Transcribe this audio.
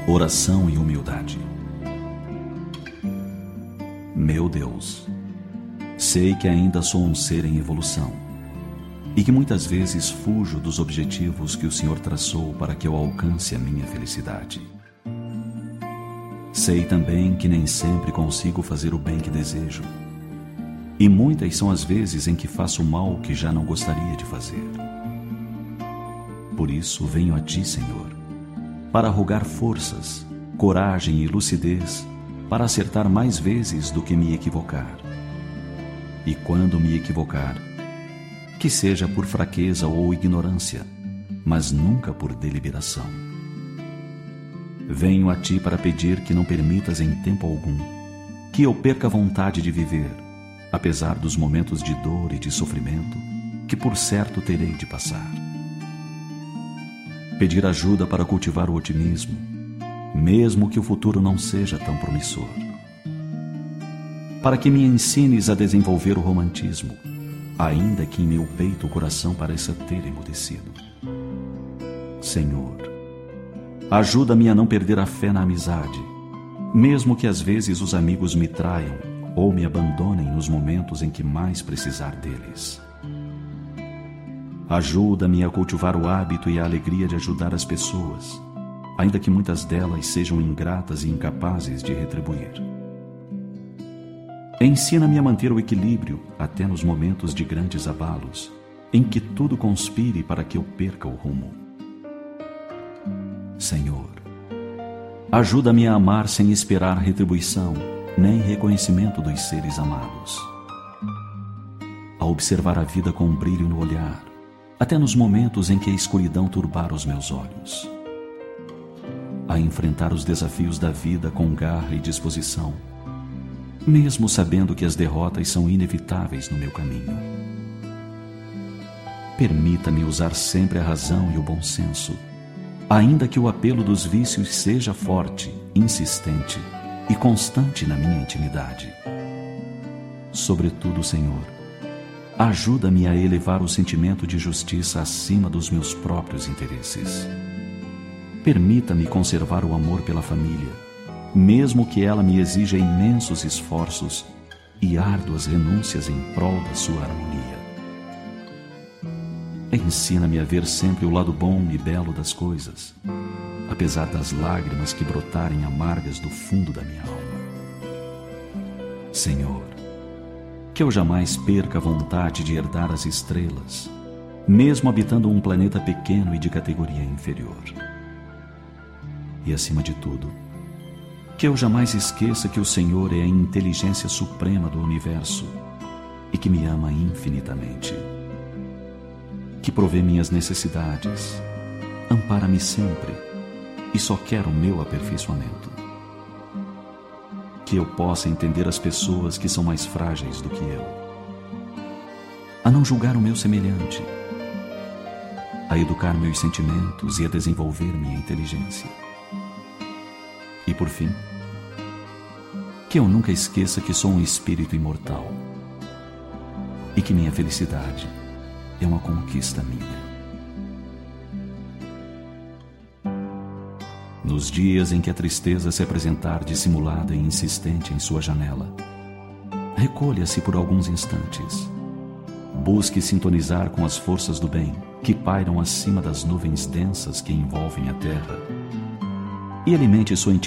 Oração e humildade. Meu Deus, sei que ainda sou um ser em evolução e que muitas vezes fujo dos objetivos que o Senhor traçou para que eu alcance a minha felicidade. Sei também que nem sempre consigo fazer o bem que desejo, e muitas são as vezes em que faço o mal que já não gostaria de fazer. Por isso venho a Ti, Senhor, para rogar forças, coragem e lucidez para acertar mais vezes do que me equivocar. E quando me equivocar, que seja por fraqueza ou ignorância, mas nunca por deliberação. Venho a Ti para pedir que não permitas em tempo algum que eu perca a vontade de viver, apesar dos momentos de dor e de sofrimento que por certo terei de passar. Pedir ajuda para cultivar o otimismo, mesmo que o futuro não seja tão promissor. Para que me ensines a desenvolver o romantismo, ainda que em meu peito o coração pareça ter emudecido. Senhor, ajuda-me a não perder a fé na amizade, mesmo que às vezes os amigos me traiam ou me abandonem nos momentos em que mais precisar deles. Ajuda-me a cultivar o hábito e a alegria de ajudar as pessoas, ainda que muitas delas sejam ingratas e incapazes de retribuir. Ensina-me a manter o equilíbrio até nos momentos de grandes abalos, em que tudo conspire para que eu perca o rumo. Senhor, ajuda-me a amar sem esperar retribuição, nem reconhecimento dos seres amados. A observar a vida com um brilho no olhar, até nos momentos em que a escuridão turbar os meus olhos. A enfrentar os desafios da vida com garra e disposição, mesmo sabendo que as derrotas são inevitáveis no meu caminho. Permita-me usar sempre a razão e o bom senso, ainda que o apelo dos vícios seja forte, insistente e constante na minha intimidade. Sobretudo, Senhor, ajuda-me a elevar o sentimento de justiça acima dos meus próprios interesses. Permita-me conservar o amor pela família, mesmo que ela me exija imensos esforços e árduas renúncias em prol da sua harmonia. Ensina-me a ver sempre o lado bom e belo das coisas, apesar das lágrimas que brotarem amargas do fundo da minha alma. Senhor, que eu jamais perca a vontade de herdar as estrelas, mesmo habitando um planeta pequeno e de categoria inferior. E acima de tudo, que eu jamais esqueça que o Senhor é a inteligência suprema do universo e que me ama infinitamente, que provê minhas necessidades, ampara-me sempre e só quer o meu aperfeiçoamento. Que eu possa entender as pessoas que são mais frágeis do que eu, a não julgar o meu semelhante, a educar meus sentimentos e a desenvolver minha inteligência. E por fim, que eu nunca esqueça que sou um espírito imortal e que minha felicidade é uma conquista minha. Nos dias em que a tristeza se apresentar dissimulada e insistente em sua janela, recolha-se por alguns instantes. Busque sintonizar com as forças do bem que pairam acima das nuvens densas que envolvem a terra e alimente sua